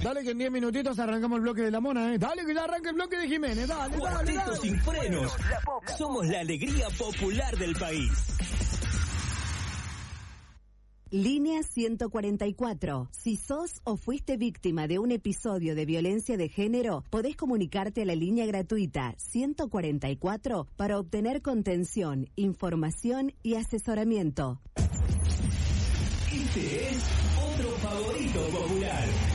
Dale que en 10 minutitos arrancamos el bloque de la mona, Dale que ya arranca el bloque de Jiménez, dale. Cuarteto sin frenos. Somos la alegría popular del país. Línea 144. Si sos o fuiste víctima de un episodio de violencia de género, podés comunicarte a la línea gratuita 144 para obtener contención, información y asesoramiento. Este es otro favorito popular.